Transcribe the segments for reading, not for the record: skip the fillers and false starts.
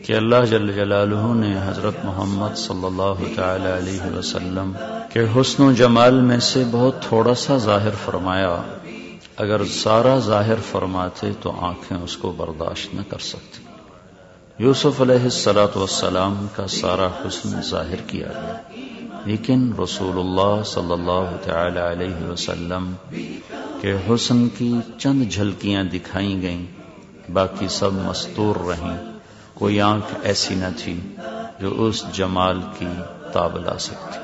کہ اللہ جل جلالہ نے حضرت محمد صلی اللہ تعالی علیہ وسلم کے حسن و جمال میں سے بہت تھوڑا سا ظاہر فرمایا. اگر سارا ظاہر فرماتے تو آنکھیں اس کو برداشت نہ کر سکتی. یوسف علیہ السلام کا سارا حسن ظاہر کیا گیا، لیکن رسول اللہ صلی اللہ تعالی علیہ وسلم کے حسن کی چند جھلکیاں دکھائی گئیں، باقی سب مستور رہیں. کوئی آنکھ ایسی نہ تھی جو اس جمال کی تاب لا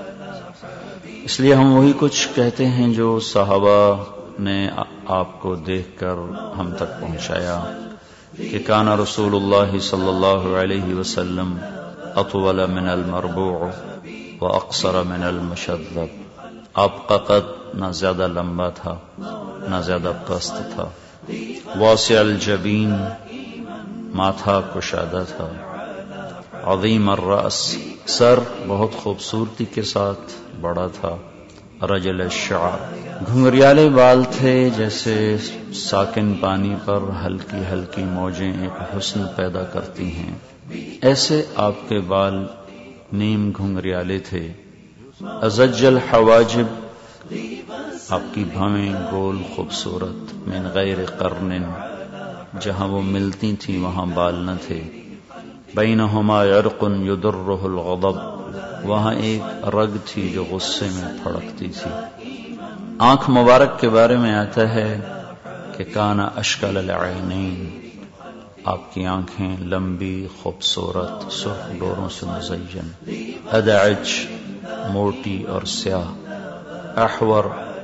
سکتی. اس لیے ہم وہی کچھ کہتے ہیں جو صحابہ نے آپ کو دیکھ کر ہم تک پہنچایا کہ کان رسول اللہ صلی اللہ علیہ وسلم اطول من المربوع واقصر من المشذب. آپ کا قد نہ زیادہ لمبا تھا نہ زیادہ پست تھا. واسع الجبین، ماتھا کشادہ تھا. عظیم الرأس، سر بہت خوبصورتی کے ساتھ بڑا تھا. رجل الشعر، گھنگریالے بال تھے جیسے ساکن پانی پر ہلکی ہلکی موجیں ایک حسن پیدا کرتی ہیں، ایسے آپ کے بال نیم گھنگریالے تھے. ازج الحواجب، آپ کی بھویں گول خوبصورت. من غیر قرن، جہاں وہ ملتی تھیں وہاں بال نہ تھے. بینہما عرق یدرہ الغضب، وہاں ایک رگ تھی جو غصے میں پھڑکتی تھی. آنکھ مبارک کے بارے میں آتا ہے کہ کان اشکل العینین، آپ کی آنکھیں لمبی خوبصورت سرخ ڈوروں سے مزین. ادعج، موٹی اور سیاہ. احور،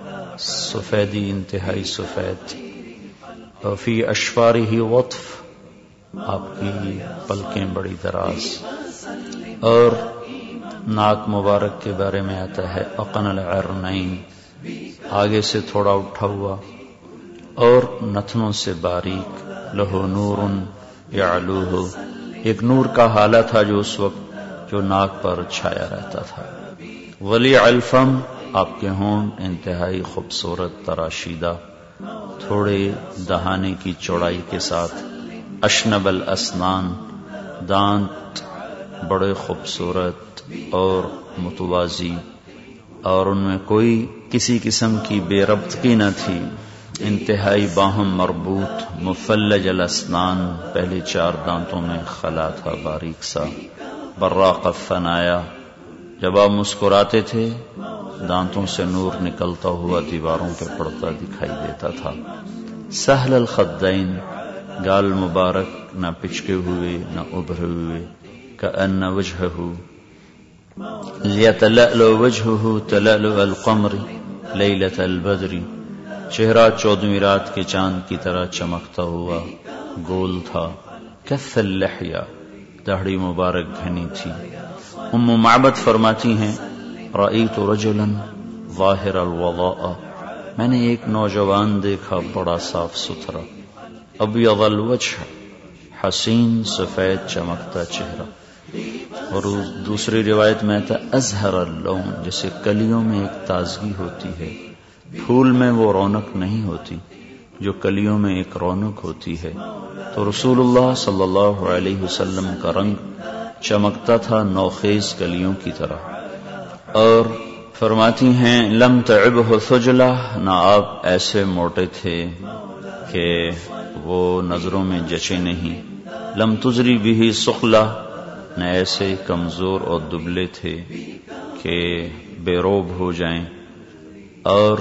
سفیدی انتہائی سفید. فی اشفارہ وطف، آپ کی پلکیں بڑی دراز. اور ناک مبارک کے بارے میں آتا ہے اقن العرنین، آگے سے تھوڑا اٹھا ہوا اور نتنوں سے باریک. لہو نور یعلوہ، ایک نور کا حالہ تھا جو اس وقت جو ناک پر چھایا رہتا تھا. ولی الفم، آپ کے ہونٹ انتہائی خوبصورت تراشیدہ، تھوڑے دہانے کی چوڑائی کے ساتھ. اشنب الاسنان، دانت بڑے خوبصورت اور متوازی، اور ان میں کوئی کسی قسم کی بے ربطگی نہ تھی. انتہائی باہم مربوط. مفلج الاسنان، پہلے 4 دانتوں میں خلا تھا باریک سا. براق الثنایا، جب آپ مسکراتے تھے دانتوں سے نور نکلتا ہوا دیواروں پہ پڑتا دکھائی دیتا تھا. سہل الخدین، گال مبارک نہ پچکے ہوئے نہ ابھرے ہوئے. کأن وجہہ لیتلألؤ وجہہ تلألؤ القمر لیلۃ البدر، چہرہ 14ویں رات کے چاند کی طرح چمکتا ہوا گول تھا. کث اللحیہ، داڑھی مبارک گھنی تھی. ام معبد فرماتی ہیں رأیت رجلا ظاہر الوضاء، میں نے ایک نوجوان دیکھا بڑا صاف ستھرا. ابیض الوجہ، حسین سفید چمکتا چہرہ. اور دوسری روایت میں آتا ازہر اللون، جیسے کلیوں میں ایک تازگی ہوتی ہے، پھول میں وہ رونق نہیں ہوتی جو کلیوں میں ایک رونق ہوتی ہے. تو رسول اللہ صلی اللہ علیہ وسلم کا رنگ چمکتا تھا نوخیز کلیوں کی طرح. اور فرماتی ہیں لم تعبہ ثجلہ، نہ آپ ایسے موٹے تھے کہ وہ نظروں میں جچے نہیں. لم تزری بھی سخلہ، نہ ایسے کمزور اور دبلے تھے کہ بے روب ہو جائیں. اور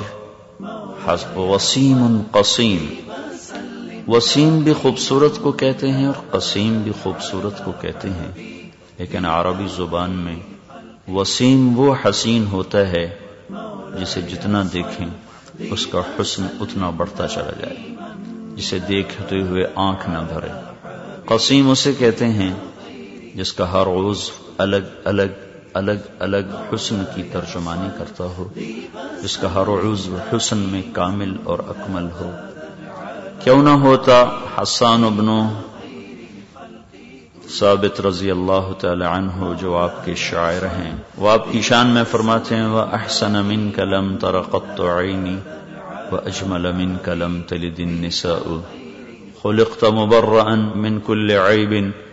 وسیم قسیم، وسیم بھی خوبصورت کو کہتے ہیں اور قسیم بھی خوبصورت کو کہتے ہیں، لیکن عربی زبان میں وسیم وہ حسین ہوتا ہے جسے جتنا دیکھیں اس کا حسن اتنا بڑھتا چلا جائے، جسے دیکھتے ہوئے آنکھ نہ بھرے. قسیم اسے کہتے ہیں جس کا ہر عضو الگ الگ الگ الگ حسن کی ترجمانی کرتا ہو، جس کا ہر عضو حسن میں کامل اور اکمل ہو. کیوں نہ ہوتا حسان بن ثابت رضی اللہ تعالی عنہ جو آپ کے شاعر ہیں، وہ آپ کی شان میں فرماتے ہیں وَأَحْسَنَ مِنْكَ لَمْ تَرَ قَطُّ عَيْنِي وَأَجْمَلَ مِنْكَ لَمْ تَلِدِ النِّسَاءُ خُلِقْتَ مُبَرَّأً مِنْ كُلِّ عَيْبٍ